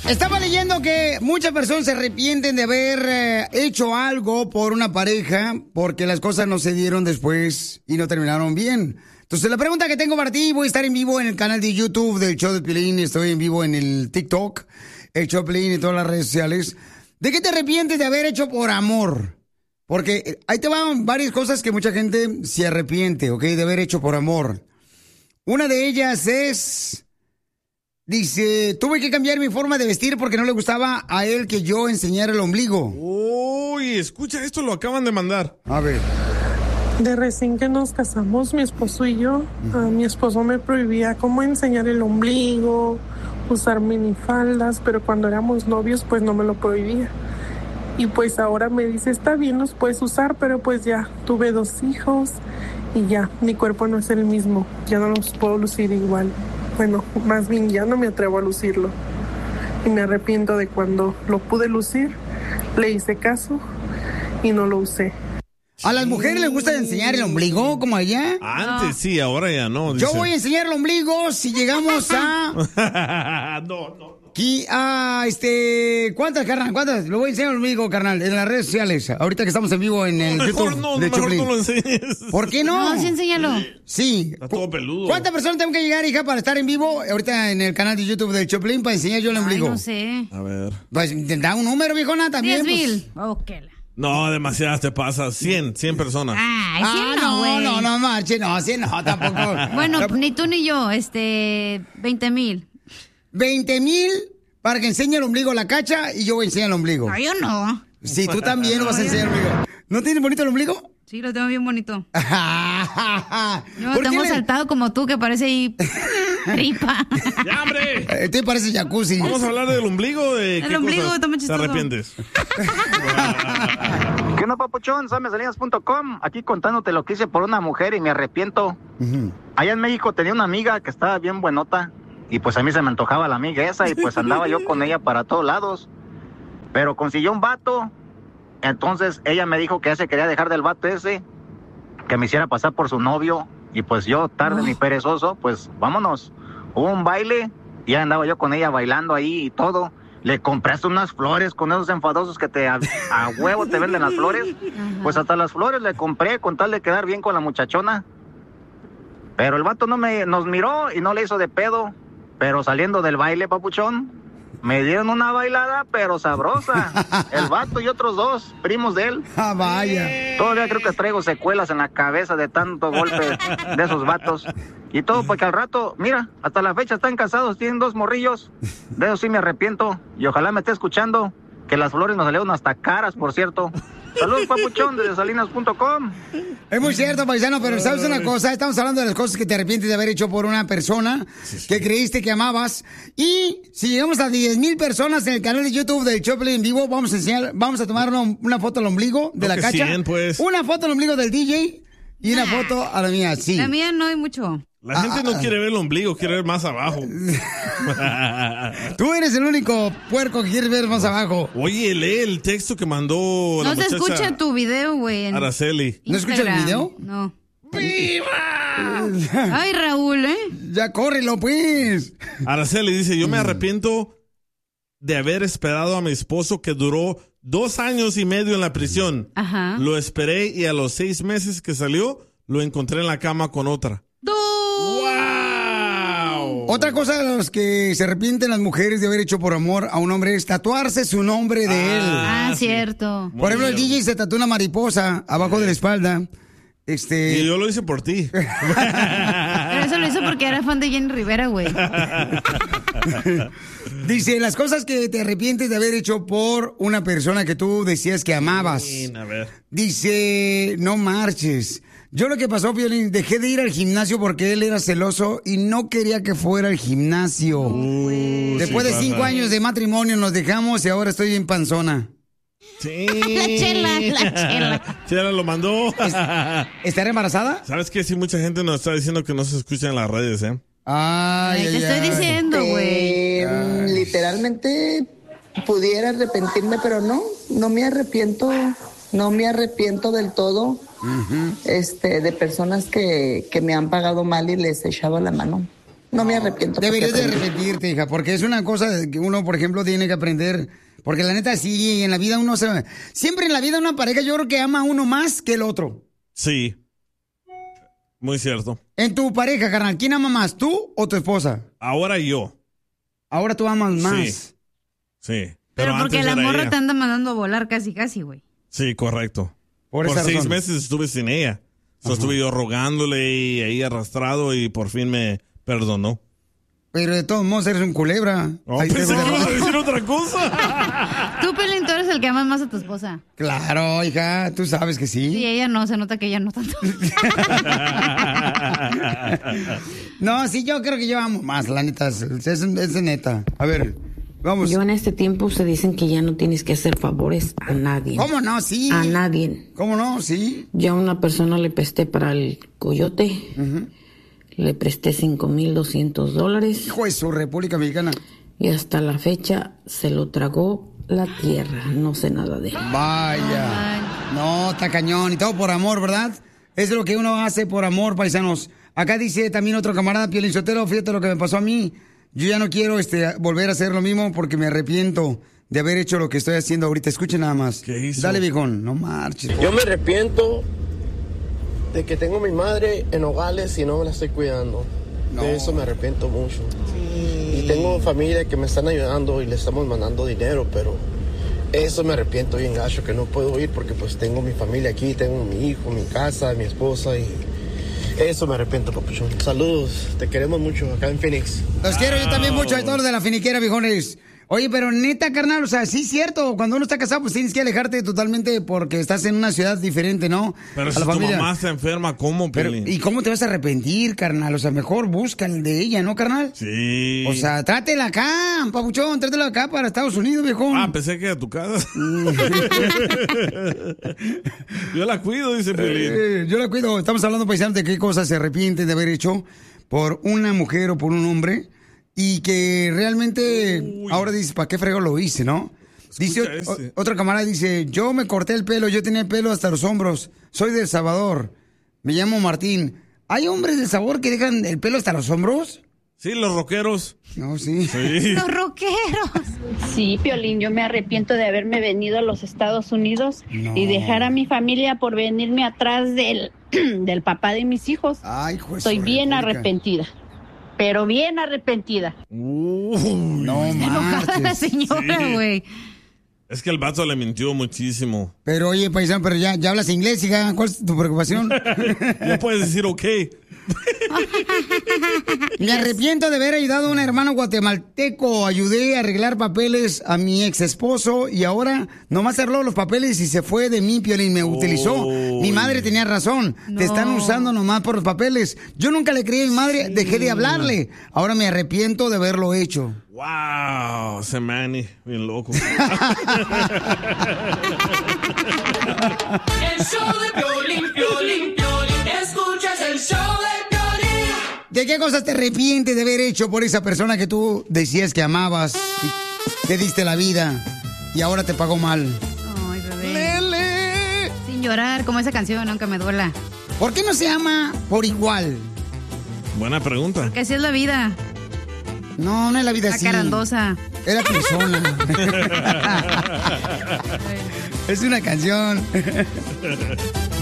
Estaba leyendo que muchas personas se arrepienten de haber hecho algo por una pareja porque las cosas no se dieron después y no terminaron bien. Entonces, la pregunta que tengo para ti, voy a estar en vivo en el canal de YouTube del Show de Piolín, estoy en vivo en el TikTok, el Show de Piolín y todas las redes sociales. ¿De qué te arrepientes de haber hecho por amor? Porque ahí te van varias cosas que mucha gente se arrepiente, ¿ok? De haber hecho por amor. Una de ellas es... Dice, tuve que cambiar mi forma de vestir porque no le gustaba a él que yo enseñara el ombligo. Uy, escucha, esto lo acaban de mandar. A ver. De recién que nos casamos, mi esposo y yo, mi esposo me prohibía cómo enseñar el ombligo, usar minifaldas, pero cuando éramos novios, pues no me lo prohibía. Y pues ahora me dice, está bien, los puedes usar, pero pues ya, tuve 2 hijos y ya, mi cuerpo no es el mismo, ya no los puedo lucir igual. Bueno, más bien ya no me atrevo a lucirlo. Y me arrepiento de cuando lo pude lucir, le hice caso y no lo usé. ¿A las mujeres les gusta enseñar el ombligo como a ella? Antes sí, ahora ya no. Yo voy a enseñar el ombligo si llegamos a... No. Aquí, ¿cuántas, carnal? ¿Cuántas? Lo voy a enseñar el ombligo, carnal, en las redes sociales. Ahorita que estamos en vivo en el mejor YouTube. Mejor no lo enseñes. ¿Por qué no? No, sí, enséñalo. Sí. Está todo peludo. ¿Cuántas personas tengo que llegar, hija, para estar en vivo ahorita en el canal de YouTube del Choplin para enseñar yo el ombligo? Ay, no sé. A ver. Pues, da un número, viejona, también. 10,000. Ok. No, demasiadas te pasa. 100 personas. Ay, 100 no, güey. No, marche, no, 100 no, tampoco. Bueno, ni tú ni yo, 20,000. 20,000 para que enseñe el ombligo a la Cacha y yo voy a enseñar el ombligo. No, yo no. Sí, tú también lo vas a enseñar el ombligo. ¿No tienes bonito el ombligo? Sí, lo tengo bien bonito. Yo ¿Por tengo qué saltado como tú, que parece ahí tripa. ¡Ya, hombre! Te parece jacuzzi. Vamos a hablar del ombligo. El ombligo está muy ¿Te chistoso. arrepientes? ¿Qué onda, papuchón? Samesalinas.com. Aquí contándote lo que hice por una mujer y me arrepiento. Allá en México tenía una amiga que estaba bien buenota. Y pues a mí se me antojaba la amiga esa y pues andaba yo con ella para todos lados. Pero consiguió un vato. Entonces ella me dijo que ya se quería dejar del vato ese, que me hiciera pasar por su novio. Y pues yo, tarde ni perezoso, pues vámonos. Hubo un baile y ya andaba yo con ella bailando ahí y todo. Le compraste unas flores con esos enfadosos que a huevo te venden las flores. Pues hasta las flores le compré con tal de quedar bien con la muchachona. Pero el vato nos miró y no le hizo de pedo. Pero saliendo del baile, papuchón, me dieron una bailada, pero sabrosa. El vato y otros 2 primos de él. Ah, vaya. Todavía creo que traigo secuelas en la cabeza de tanto golpe de esos vatos. Y todo porque al rato, mira, hasta la fecha están casados, tienen 2 morrillos. De eso sí me arrepiento. Y ojalá me esté escuchando, que las flores me salieron hasta caras, por cierto. Saludos, papuchón, desde salinas.com. Es muy cierto, paisano, pero ¿sabes una cosa? Estamos hablando de las cosas que te arrepientes de haber hecho por una persona que creíste que amabas. Y si llegamos a 10,000 personas en el canal de YouTube del Choplin en vivo, vamos a tomar una foto al ombligo de la Cacha. 100, pues. Una foto al ombligo del DJ y una foto a la mía, sí. La mía no hay mucho. La gente no quiere ver el ombligo, quiere ver más abajo. Tú eres el único puerco que quiere ver más abajo. Oye, lee el texto que mandó la No se muchacha escucha tu video, güey. Araceli. ¿No escuchas el video? No. ¡Viva! Ay, Raúl, Ya córrelo, pues. Araceli dice, yo me arrepiento de haber esperado a mi esposo que duró 2 años y medio en la prisión. Ajá. Lo esperé y a los 6 meses que salió, lo encontré en la cama con otra. ¡Wow! Otra cosa de los que se arrepienten las mujeres de haber hecho por amor a un hombre es tatuarse su nombre de él. Ah, cierto. Por ejemplo, el DJ se tatuó una mariposa abajo de la espalda. Y yo lo hice por ti. Pero eso lo hizo porque era fan de Jenny Rivera, güey. Dice, las cosas que te arrepientes de haber hecho por una persona que tú decías que amabas. A ver. Dice, no marches. Yo lo que pasó, Piolín, dejé de ir al gimnasio porque él era celoso y no quería que fuera al gimnasio. Después de 5 años de matrimonio nos dejamos y ahora estoy en panzona. Sí. La chela. Chela lo mandó. ¿Estará embarazada? ¿Sabes qué? Sí, mucha gente nos está diciendo que no se escucha en las redes, ¿eh? Ay, te estoy diciendo, güey. Literalmente pudiera arrepentirme, pero no me arrepiento. No me arrepiento del todo. De personas que me han pagado mal y les he echado la mano. No me arrepiento. Deberías de arrepentirte, hija, porque es una cosa que uno, por ejemplo, tiene que aprender. Porque la neta, sí, en la vida uno se... Siempre en la vida una pareja yo creo que ama a uno más que el otro. Sí. Muy cierto. En tu pareja, carnal, ¿quién ama más, tú o tu esposa? Ahora yo. Ahora tú amas más. Sí. Pero porque antes la era morra ella. te anda mandando a volar casi, güey. Sí, correcto. Por esa 6 razón. meses estuve sin ella. Estuve yo rogándole y ahí arrastrado y por fin me perdonó. Pero de todos modos eres un culebra. Oh, Ahí pensé te- que ibas a decir otra cosa. Tú, Pelín, tú eres el que amas más a tu esposa. Claro, hija, tú sabes que Sí, sí. ella no, se nota que ella no tanto. No, sí, yo creo que yo amo más, la neta, es neta. A ver, vamos. Yo en este tiempo se dicen que ya no tienes que hacer favores a nadie. ¿Cómo no? Sí. A nadie. ¿Cómo no? Sí. Yo a una persona le presté para el coyote. Le presté $5,200 Hijo de su República Mexicana. y hasta la fecha se lo tragó la tierra. No sé nada de él. Vaya. No, está cañón. Y todo por amor, ¿verdad? Es lo que uno hace por amor, paisanos. Acá dice también otro camarada, Piolín Sotelo, fíjate lo que me pasó a mí. Yo ya no quiero volver a hacer lo mismo porque me arrepiento de haber hecho lo que estoy haciendo ahorita. Escuchen nada más. ¿Qué hizo? Dale, viejón. No marches. Yo me arrepiento de que tengo a mi madre en Nogales y no la estoy cuidando. No. De eso me arrepiento mucho. Y tengo familia que me están ayudando y le estamos mandando dinero, pero eso me arrepiento bien gacho, que no puedo ir porque pues tengo mi familia aquí, tengo mi hijo, mi casa, mi esposa y eso me arrepiento, papuchón. Saludos, te queremos mucho acá en Phoenix. Los quiero yo también mucho a todos los de la finiquera, viejones. Oye, pero neta, carnal, o sea, sí es cierto, cuando uno está casado, pues tienes que alejarte totalmente porque estás en una ciudad diferente, ¿no? Pero A si la tu familia. mamá está enferma, ¿cómo, Pero, Piolín? ¿y cómo te vas a arrepentir, carnal? O sea, mejor busca el de ella, ¿no, carnal? Sí. O sea, trátela acá, papuchón, trátela acá para Estados Unidos, viejón. Ah, pensé que a tu casa. Yo la cuido, dice Piolín. Yo la cuido. Estamos hablando, paisanos, de qué cosas se arrepienten de haber hecho por una mujer o por un hombre y que realmente ahora dices, ¿para qué frego lo hice, no? Dice este. otra camarada, dice, yo me corté el pelo, yo tenía el pelo hasta los hombros, soy de El Salvador, me llamo Martín. ¿Hay hombres del sabor que dejan el pelo hasta los hombros? Sí, los rockeros. No, sí. Sí. Los rockeros. Sí, Piolín, yo me arrepiento de haberme venido a los Estados Unidos y dejar a mi familia por venirme atrás del papá de mis hijos. Ay, juez. Estoy bien arrepentida, pero bien arrepentida. No Enojada la manches. señora, Sí. güey. Es que el vato le mintió muchísimo. Pero oye, paisano, pero ya hablas inglés, hija. ¿Cuál es tu preocupación? Ya puedes decir ok. Me arrepiento de haber ayudado a un hermano guatemalteco. Ayudé a arreglar papeles a mi ex esposo y ahora nomás arregló los papeles y se fue de mí, Piolín. Me utilizó. Mi madre tenía razón. No. Te están usando nomás por los papeles. Yo nunca le creí a mi madre, dejé de hablarle. Ahora me arrepiento de haberlo hecho. Wow, ese Manny, bien loco. El show de Piolín, Piolín, Piolín. Escuchas el show de Piolín. ¿De qué cosas te arrepientes de haber hecho por esa persona que tú decías que amabas y te diste la vida y ahora te pagó mal? Ay, bebé. Sin llorar, como esa canción, aunque me duela. ¿Por qué no se ama por igual? Buena pregunta. Que así es la vida. No, no es la vida La así. carandosa. Es la persona. Es una canción.